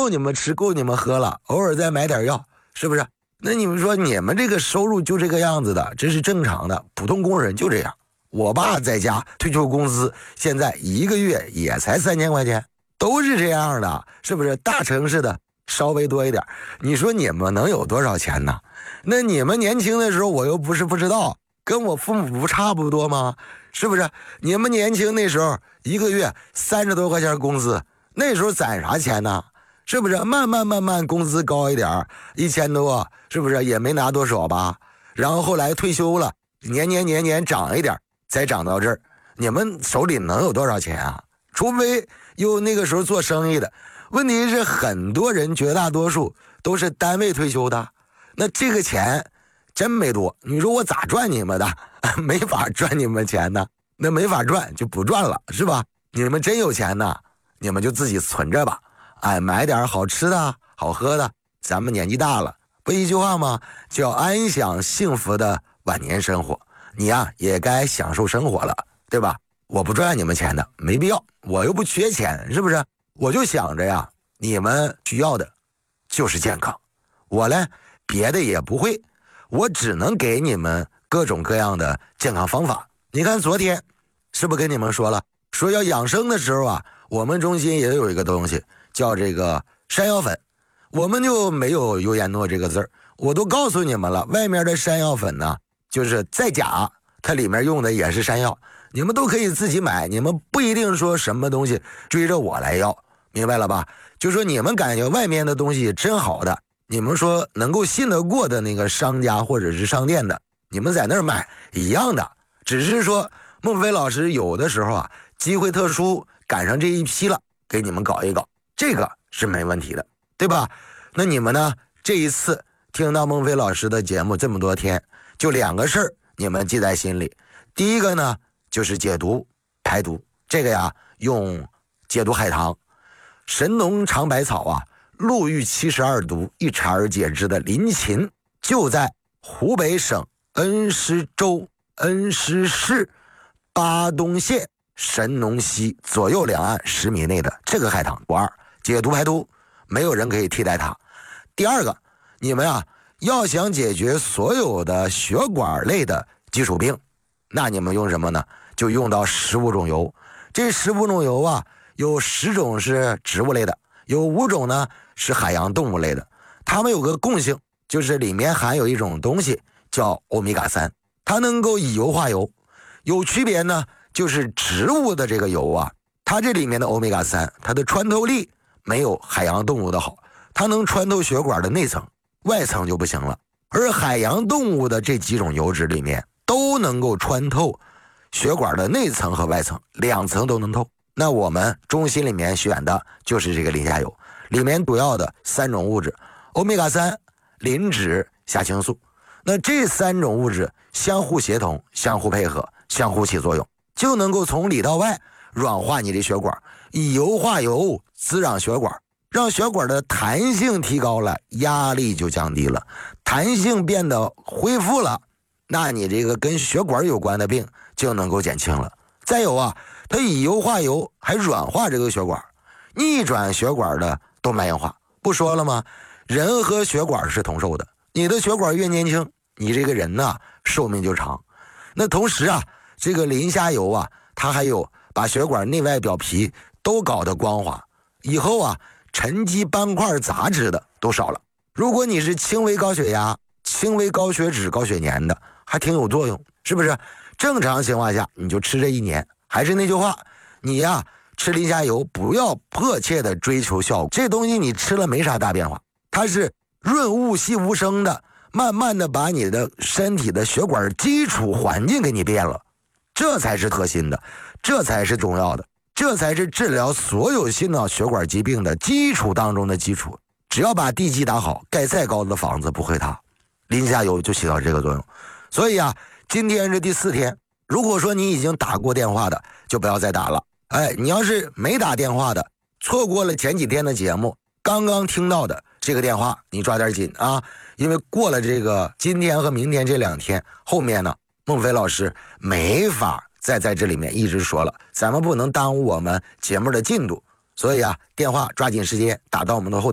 够你们吃，够你们喝了，偶尔再买点药，是不是？那你们说你们这个收入就这个样子的，这是正常的，普通工人就这样。我爸在家退休工资现在1个月也才3000块钱，都是这样的，是不是？大城市的稍微多一点，你说你们能有多少钱呢？那你们年轻的时候我又不是不知道，跟我父母不差不多吗？是不是？你们年轻那时候1个月30多块钱工资，那时候攒啥钱呢？是不是？慢慢工资高一点，1000多，是不是？也没拿多少吧。然后后来退休了，年涨一点，才涨到这儿。你们手里能有多少钱啊？除非有那个时候做生意的。问题是很多人绝大多数都是单位退休的，那这个钱真没多。你说我咋赚你们的？没法赚你们钱呢，那没法赚就不赚了，是吧？你们真有钱呢，你们就自己存着吧。哎，买点好吃的好喝的，咱们年纪大了，不一句话吗？就要安享幸福的晚年生活。你呀也该享受生活了，对吧？我不赚你们钱的，没必要，我又不缺钱，是不是？我就想着呀，你们需要的就是健康，我呢别的也不会，我只能给你们各种各样的健康方法。你看昨天是不是跟你们说了，说要养生的时候啊，我们中心也有一个东西叫这个山药粉，我们就没有优颜诺这个字儿，我都告诉你们了，外面的山药粉呢就是再假，它里面用的也是山药，你们都可以自己买，你们不一定说什么东西追着我来要，明白了吧？就说你们感觉外面的东西真好的，你们说能够信得过的那个商家或者是商店的，你们在那儿买一样的，只是说孟非老师有的时候啊机会特殊赶上这一批了，给你们搞一搞，这个是没问题的，对吧？那你们呢这一次听到孟非老师的节目这么多天，就2个事儿你们记在心里。第一个呢就是解毒排毒，这个呀用解毒海棠神农尝百草啊，陆玉72毒一查而解之的临秦，就在湖北省恩施州恩施市巴东县神农溪左右两岸10米内的这个海棠不二，解毒排毒，没有人可以替代它。第二个，你们啊要想解决所有的血管类的基础病，那你们用什么呢？就用到15种油。这15种油啊，有10种是植物类的，有5种呢是海洋动物类的。它们有个共性，就是里面含有一种东西叫欧米伽3，它能够以油化油。有区别呢，就是植物的这个油啊，它这里面的欧米伽3，它的穿透力没有海洋动物的好，它能穿透血管的内层，外层就不行了。而海洋动物的这几种油脂里面都能够穿透血管的内层和外层，2层都能透。那我们中心里面选的就是这个磷虾油，里面主要的3种物质，欧米伽3、磷脂、虾青素。那这3种物质相互协同、相互配合、相互起作用，就能够从里到外软化你的血管，以油化油，滋养血管，让血管的弹性提高了，压力就降低了，弹性变得恢复了，那你这个跟血管有关的病就能够减轻了。再有啊，它以油化油，还软化这个血管，逆转血管的动脉硬化。不说了吗？人和血管是同寿的，你的血管越年轻，你这个人呢寿命就长。那同时啊，这个磷虾油啊，它还有把血管内外表皮都搞得光滑，以后啊沉积斑块杂质的都少了。如果你是轻微高血压、轻微高血脂、高血粘的，还挺有作用，是不是？正常情况下你就吃这1年。还是那句话，你呀吃磷虾油不要迫切的追求效果，这东西你吃了没啥大变化，它是润物细无声的，慢慢的把你的身体的血管基础环境给你变了，这才是核心的，这才是重要的，这才是治疗所有心脑血管疾病的基础当中的基础。只要把地基打好，盖再高的房子不会塌，磷虾油就起到这个作用。所以啊，今天是第4天，如果说你已经打过电话的，就不要再打了。哎，你要是没打电话的，错过了前几天的节目，刚刚听到的这个电话，你抓点紧啊！因为过了这个今天和明天这2天，后面呢，孟非老师没法再在这里面一直说了，咱们不能耽误我们节目的进度，所以啊，电话抓紧时间打到我们的后